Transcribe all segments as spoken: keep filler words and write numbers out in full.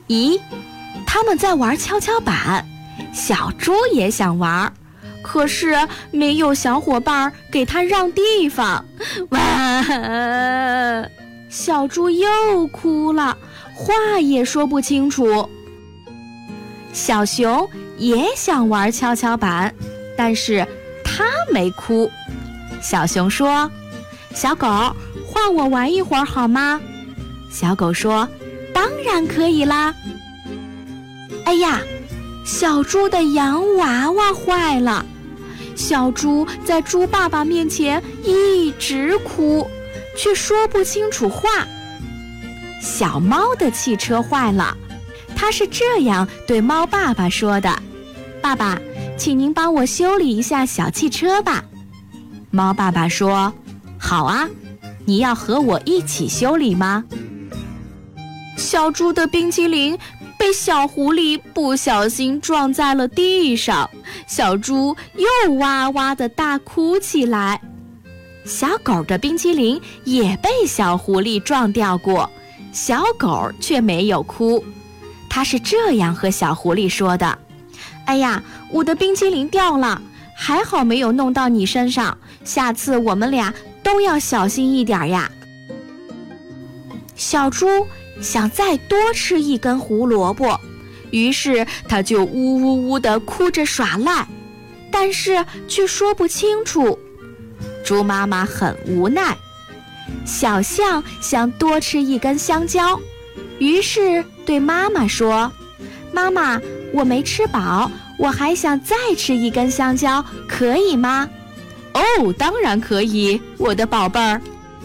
咦，他们在玩跷跷板，小猪也想玩，可是没有小伙伴给他让地方。哇！小猪又哭了，话也说不清楚。小熊也想玩跷跷板，但是他没哭。小熊说：“小狗，换我玩一会儿好吗？”小狗说：“当然可以啦。”哎呀，小猪的洋娃娃坏了。小猪在猪爸爸面前一直哭，却说不清楚话。小猫的汽车坏了，它是这样对猫爸爸说的：“爸爸，请您帮我修理一下小汽车吧。”猫爸爸说：“好啊，你要和我一起修理吗？”小猪的冰淇淋被小狐狸不小心撞在了地上，小猪又哇哇地大哭起来。小狗的冰淇淋也被小狐狸撞掉过，小狗却没有哭。它是这样和小狐狸说的：“哎呀，我的冰淇淋掉了，还好没有弄到你身上，下次我们俩都要小心一点呀。”小猪想再多吃一根胡萝卜，于是他就呜呜呜地哭着耍赖，但是却说不清楚。猪妈妈很无奈。小象想多吃一根香蕉，于是对妈妈说：“妈妈，我没吃饱，我还想再吃一根香蕉，可以吗？”“哦，当然可以，我的宝贝儿。”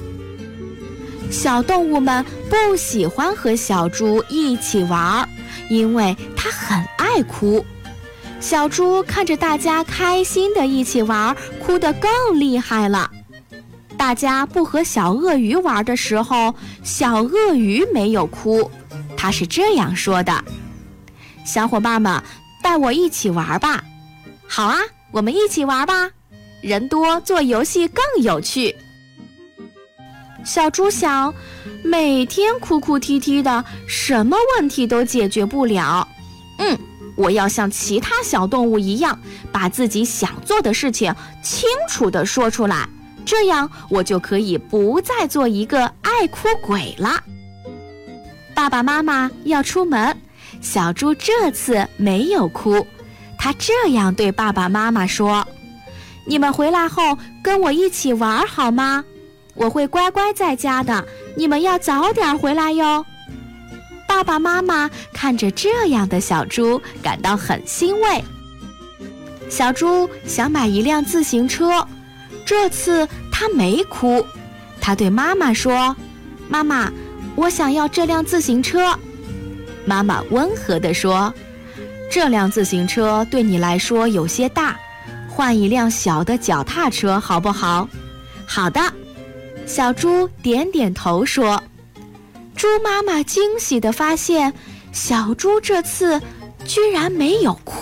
小动物们不喜欢和小猪一起玩，因为它很爱哭。小猪看着大家开心的一起玩，哭得更厉害了。大家不和小鳄鱼玩的时候，小鳄鱼没有哭，它是这样说的：“小伙伴们，带我一起玩吧。”“好啊，我们一起玩吧，人多做游戏更有趣。”小猪想，每天哭哭啼啼的，什么问题都解决不了。嗯，我要像其他小动物一样，把自己想做的事情清楚地说出来，这样我就可以不再做一个爱哭鬼了。爸爸妈妈要出门，小猪这次没有哭，他这样对爸爸妈妈说：“你们回来后跟我一起玩好吗？我会乖乖在家的，你们要早点回来哟。”爸爸妈妈看着这样的小猪，感到很欣慰。小猪想买一辆自行车，这次他没哭，他对妈妈说：“妈妈，我想要这辆自行车。”妈妈温和地说：“这辆自行车对你来说有些大，换一辆小的脚踏车好不好？”“好的。”小猪点点头说。猪妈妈惊喜地发现，小猪这次居然没有哭。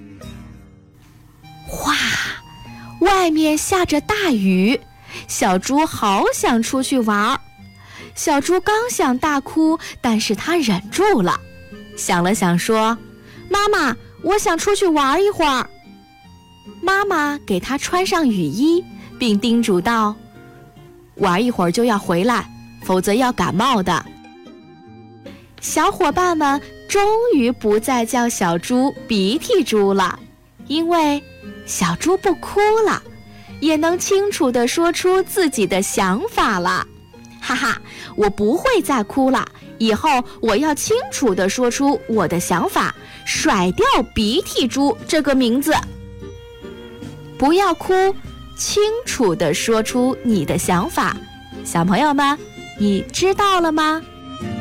哗，外面下着大雨，小猪好想出去玩。小猪刚想大哭，但是他忍住了，想了想说：“妈妈，我想出去玩一会儿。”妈妈给他穿上雨衣，并叮嘱道：“玩一会儿就要回来，否则要感冒的。”小伙伴们终于不再叫小猪鼻涕猪了，因为小猪不哭了，也能清楚地说出自己的想法了。哈哈，我不会再哭了，以后我要清楚地说出我的想法，甩掉鼻涕猪这个名字。不要哭，清楚地说出你的想法。小朋友们，你知道了吗？